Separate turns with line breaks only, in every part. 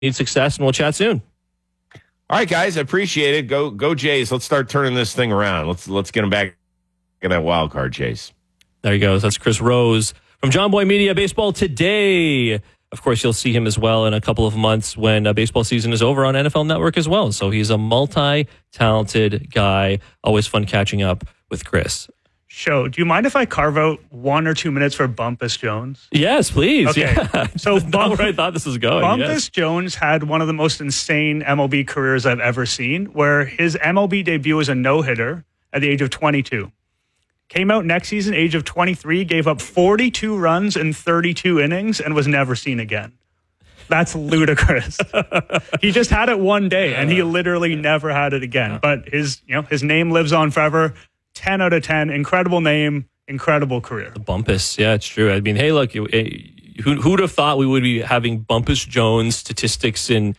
success, and we'll chat soon.
All right, guys, I appreciate it. Go Jays. Let's start turning this thing around. Let's get them back in that wild card chase.
There he goes. That's Chris Rose from John Boy Media Baseball Today. Of course, you'll see him as well in a couple of months when baseball season is over on NFL Network as well. So he's a multi-talented guy. Always fun catching up with Chris.
Do you mind if I carve out 1 or 2 minutes for Bumpus Jones?
Yes, please.
Okay.
Yeah.
So
That's where I thought this was going.
Bumpus Jones had one of the most insane MLB careers I've ever seen, where his MLB debut was a no-hitter at the age of 22. Came out next season, age of 23, gave up 42 runs in 32 innings, and was never seen again. That's ludicrous. He just had it one day, and he literally never had it again. But his name lives on forever. 10 out of 10. Incredible name, incredible career.
The Bumpus. Yeah, it's true. I mean, hey, look, who'd have thought we would be having Bumpus Jones statistics in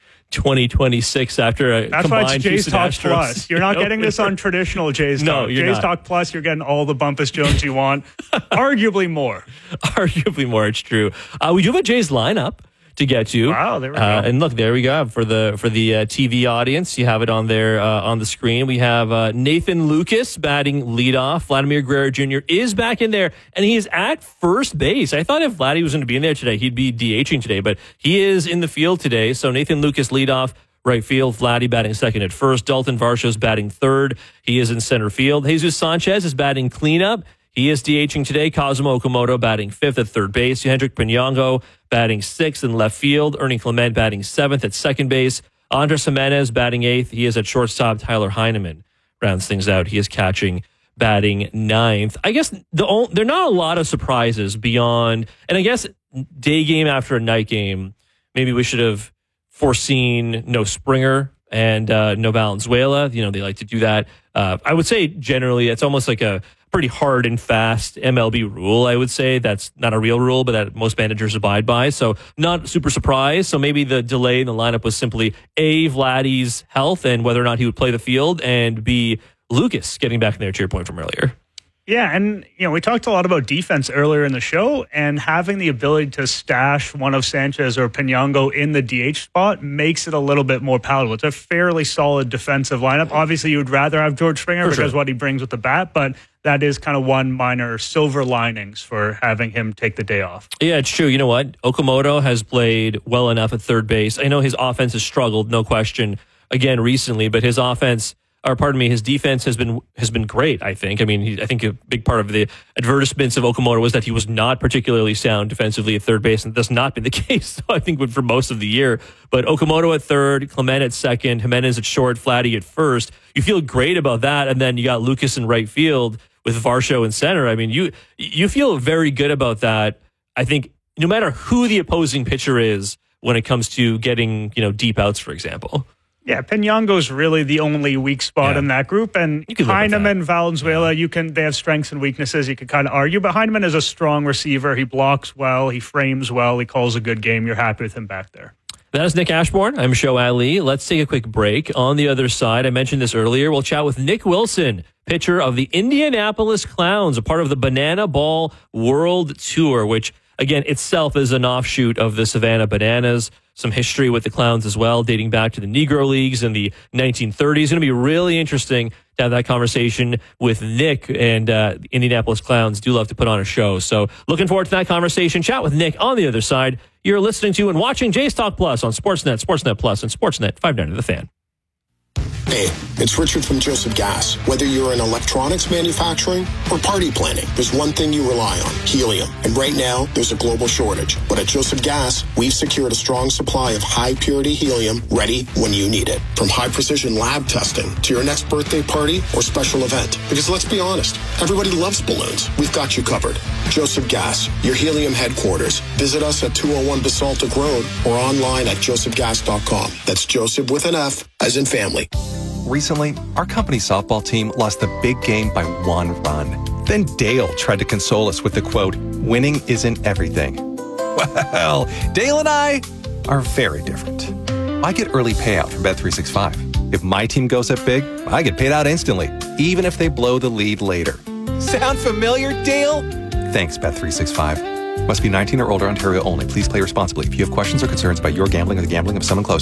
2026 after a
That's
combined
why it's Jays Talk Plus. You're not getting this on traditional Jays Talk.
No, you're
Jays
not.
Talk Plus, you're getting all the Bumpus Jones you want. Arguably more.
Arguably more, it's true. We do have a Jays lineup to get to.
Wow, there we go.
And look, there we go. For the TV audience, you have it on there on the screen. We have Nathan Lucas batting leadoff. Vladimir Guerrero Jr. is back in there, and he is at first base. I thought if Vladdy was going to be in there today, he'd be DHing today, but he is in the field today. So Nathan Lucas leadoff, right field. Vladdy batting second at first. Dalton Varsho's batting third. He is in center field. Jesus Sanchez is batting cleanup. He is DHing today. Cosmo Okamoto batting fifth at third base. Hendrik Pinango batting sixth in left field. Ernie Clement batting seventh at second base. Andres Jimenez batting eighth. He is at shortstop. Tyler Heineman rounds things out. He is catching, batting ninth. I guess there are not a lot of surprises beyond, and I guess day game after a night game, maybe we should have foreseen no Springer and no Valenzuela. They like to do that. I would say generally it's almost like a pretty hard and fast MLB rule, I would say. That's not a real rule, but that most managers abide by. So not super surprised. So maybe the delay in the lineup was simply A, Vladdy's health and whether or not he would play the field, and B, Lucas getting back in there, to your point from earlier.
Yeah, and we talked a lot about defense earlier in the show, and having the ability to stash one of Sanchez or Pinango in the DH spot makes it a little bit more palatable. It's a fairly solid defensive lineup. Obviously, you would rather have George Springer because what he brings with the bat, but that is kind of one minor silver linings for having him take the day off. Yeah,
it's true. You know what? Okamoto has played well enough at third base. I know his offense has struggled, no question, again recently, but his defense has been great, I think. I mean, I think a big part of the advertisements of Okamoto was that he was not particularly sound defensively at third base, and that's not been the case, I think, for most of the year. But Okamoto at third, Clement at second, Jimenez at short, Vladdy at first. You feel great about that, and then you got Lucas in right field with Varsho in center. I mean, you feel very good about that, I think, no matter who the opposing pitcher is when it comes to getting, deep outs, for example.
Yeah, Pinango's really the only weak spot in that group. And Heineman, Valenzuela, they have strengths and weaknesses. You could kind of argue, but Heineman is a strong receiver. He blocks well. He frames well. He calls a good game. You're happy with him back there.
That is Nick Ashbourne. I'm Show Ali. Let's take a quick break. On the other side, I mentioned this earlier, we'll chat with Nick Wilson, pitcher of the Indianapolis Clowns, a part of the Banana Ball World Tour, which, again, itself is an offshoot of the Savannah Bananas. Some history with the Clowns as well, dating back to the Negro Leagues in the 1930s. It's going to be really interesting to have that conversation with Nick, and Indianapolis Clowns do love to put on a show. So looking forward to that conversation. Chat with Nick on the other side. You're listening to and watching Jays Talk Plus on Sportsnet, Sportsnet Plus, and Sportsnet 590 The Fan.
Hey, it's Richard from Joseph Gas. Whether you're in electronics manufacturing or party planning, there's one thing you rely on, helium. And right now, there's a global shortage. But at Joseph Gas, we've secured a strong supply of high-purity helium ready when you need it. From high-precision lab testing to your next birthday party or special event. Because let's be honest, everybody loves balloons. We've got you covered. Joseph Gas, your helium headquarters. Visit us at 201 Basaltic Road or online at josephgas.com. That's Joseph with an F, as in family.
Recently, our company softball team lost the big game by 1 run. Then Dale tried to console us with the quote, "Winning isn't everything." Well, Dale and I are very different. I get early payout from Bet365. If my team goes up big, I get paid out instantly, even if they blow the lead later. Sound familiar, Dale? Thanks, Bet365. Must be 19 or older, Ontario only. Please play responsibly. If you have questions or concerns about your gambling or the gambling of someone close